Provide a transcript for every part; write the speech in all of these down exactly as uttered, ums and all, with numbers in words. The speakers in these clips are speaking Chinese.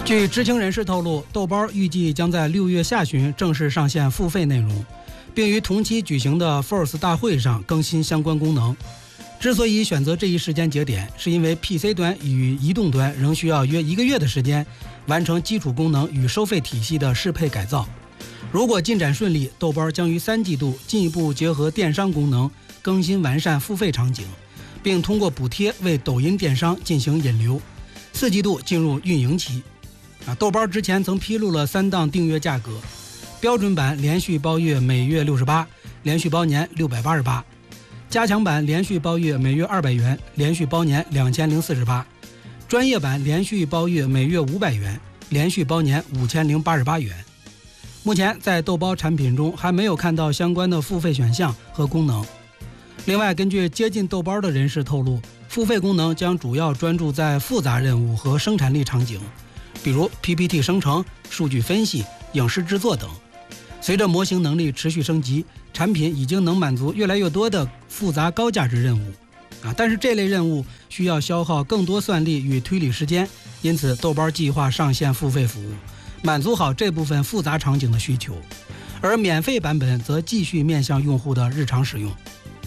据知情人士透露，豆包预计将在六月下旬正式上线付费内容，并于同期举行的 Force 大会上更新相关功能。之所以选择这一时间节点，是因为 P C 端与移动端仍需要约一个月的时间完成基础功能与收费体系的适配改造。如果进展顺利，豆包将于三季度进一步结合电商功能，更新完善付费场景，并通过补贴为抖音电商进行引流。四季度进入运营期。啊，豆包之前曾披露了三档订阅价格，标准版连续包月每月六十八，连续包年六百八十八；加强版连续包月每月二百元，连续包年两千零四十八；专业版连续包月每月五百元，连续包年五千零八十八元。目前在豆包产品中还没有看到相关的付费选项和功能。另外，根据接近豆包的人士透露，付费功能将主要专注在复杂任务和生产力场景，比如 P P T 生成、数据分析、影视制作等。随着模型能力持续升级，产品已经能满足越来越多的复杂高价值任务啊，但是这类任务需要消耗更多算力与推理时间，因此豆包计划上线付费服务，满足好这部分复杂场景的需求，而免费版本则继续面向用户的日常使用。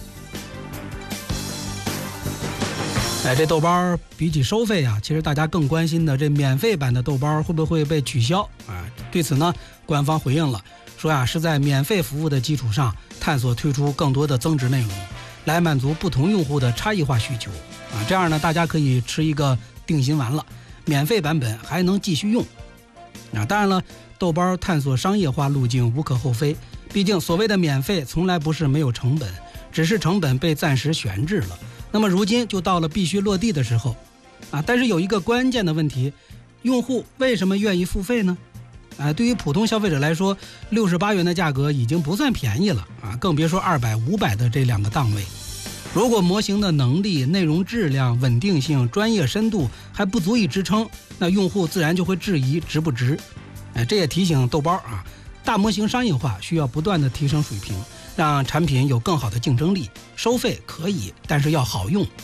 哎，这豆包比起收费啊，其实大家更关心的这免费版的豆包会不会被取消啊？对此呢，官方回应了，说啊是在免费服务的基础上探索推出更多的增值内容，来满足不同用户的差异化需求啊。这样呢，大家可以吃一个定心丸了，免费版本还能继续用啊。当然了，豆包探索商业化路径无可厚非，毕竟所谓的免费从来不是没有成本，只是成本被暂时悬置了。那么如今就到了必须落地的时候啊，但是有一个关键的问题，用户为什么愿意付费呢？啊，对于普通消费者来说，六十八元的价格已经不算便宜了啊，更别说二百、五百的这两个档位。如果模型的能力、内容质量、稳定性、专业深度还不足以支撑，那用户自然就会质疑值不值。哎，这也提醒豆包啊，大模型商业化需要不断的提升水平，让产品有更好的竞争力。收费可以，但是要好用。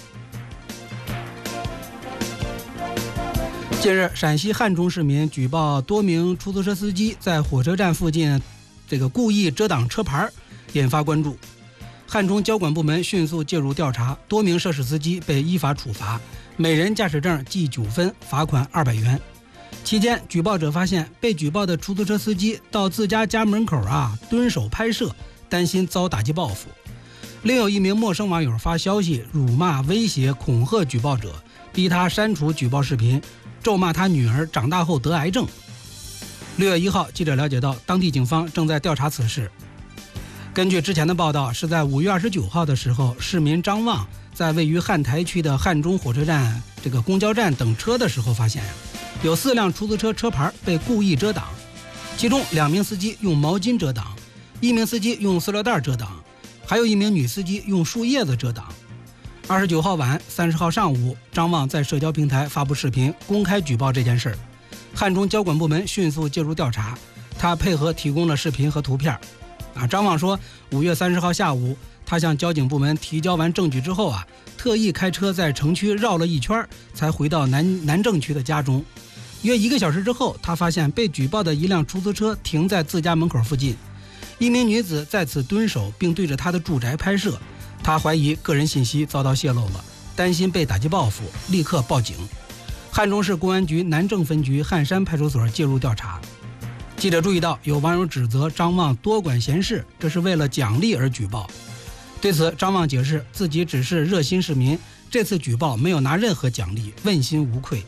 近日，陕西汉中市民举报多名出租车司机在火车站附近这个故意遮挡车牌，引发关注。汉中交管部门迅速介入调查，多名涉事司机被依法处罚，每人驾驶证记九分，罚款二百元。期间，举报者发现被举报的出租车司机到自家家门口啊蹲守拍摄，担心遭打击报复。另有一名陌生网友发消息辱骂、威胁、恐吓举报者，逼他删除举报视频，咒骂他女儿长大后得癌症。六月一号，记者了解到，当地警方正在调查此事。根据之前的报道，是在五月二十九号的时候，市民张旺在位于汉台区的汉中火车站这个公交站等车的时候，发现呀，有四辆出租车车牌被故意遮挡，其中两名司机用毛巾遮挡，一名司机用塑料袋遮挡，还有一名女司机用树叶子遮挡。二十九号晚、三十号上午，张旺在社交平台发布视频，公开举报这件事儿。汉中交管部门迅速介入调查，他配合提供了视频和图片。啊，张旺说，五月三十号下午，他向交警部门提交完证据之后啊，特意开车在城区绕了一圈，才回到南南郑区的家中。约一个小时之后，他发现被举报的一辆出租车停在自家门口附近。一名女子在此蹲守，并对着她的住宅拍摄，她怀疑个人信息遭到泄露了，担心被打击报复，立刻报警。汉中市公安局南郑分局汉山派出所介入调查。记者注意到，有网友指责张旺多管闲事，这是为了奖励而举报。对此，张旺解释自己只是热心市民，这次举报没有拿任何奖励，问心无愧。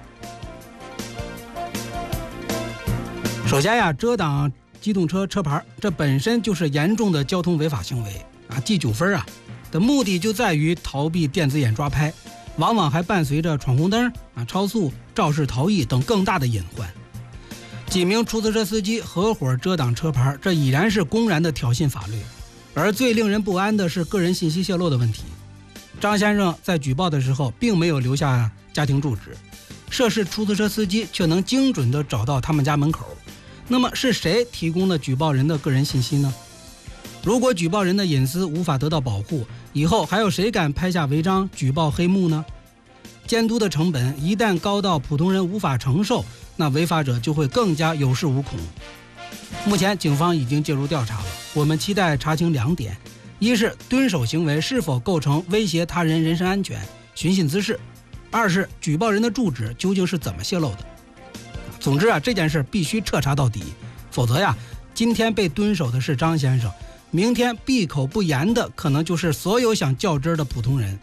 首先呀，遮挡机动车车牌，这本身就是严重的交通违法行为啊，记九分啊的目的就在于逃避电子眼抓拍，往往还伴随着闯红灯啊、超速、肇事逃逸等更大的隐患。几名出租车司机合伙遮挡车牌，这已然是公然的挑衅法律。而最令人不安的是个人信息泄露的问题。张先生在举报的时候并没有留下家庭住址，涉事出租车司机却能精准地找到他们家门口。那么是谁提供了举报人的个人信息呢？如果举报人的隐私无法得到保护，以后还有谁敢拍下违章举报黑幕呢？监督的成本一旦高到普通人无法承受， 那违法者就会更加有恃无恐。目前警方已经介入调查了，我们期待查清两点：一是蹲守行为是否构成威胁他人人身安全、寻衅滋事；二是举报人的住址究竟是怎么泄露的。总之啊，这件事必须彻查到底，否则呀，今天被蹲守的是张先生，明天闭口不言的可能就是所有想较真的普通人。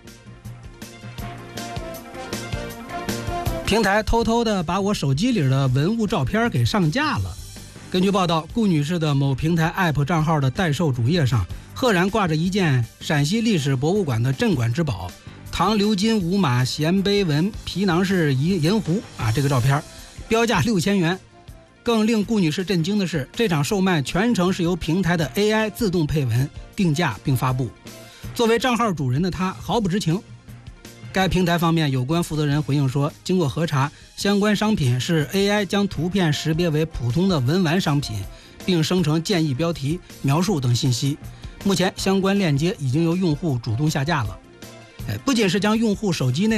平台偷偷的把我手机里的文物照片给上架了。根据报道，顾女士的某平台 App 账号的代售主页上，赫然挂着一件陕西历史博物馆的镇馆之宝——唐鎏金五马衔碑纹皮囊式银银壶啊，这个照片标价六千元。更令顾女士震惊的是，这场售卖全程是由平台的 A I 自动配文、定价并发布。作为账号主人的她毫不知情。该平台方面有关负责人回应说，经过核查，相关商品是 A I 将图片识别为普通的文玩商品，并生成建议标题、描述等信息。目前相关链接已经由用户主动下架了。不仅是将用户手机内